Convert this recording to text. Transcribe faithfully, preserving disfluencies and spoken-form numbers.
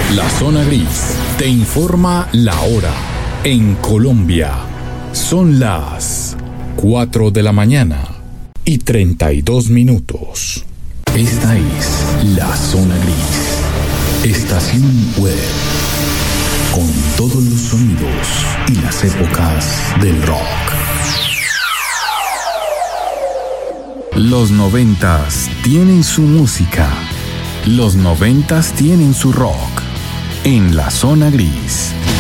La Zona Gris te informa la hora. En Colombia son las cuatro de la mañana y treinta y dos minutos. Esta es La Zona Gris, estación web con todos los sonidos y las épocas del rock. Los noventas tienen su música. Los noventas tienen su rock. En La Zona Gris.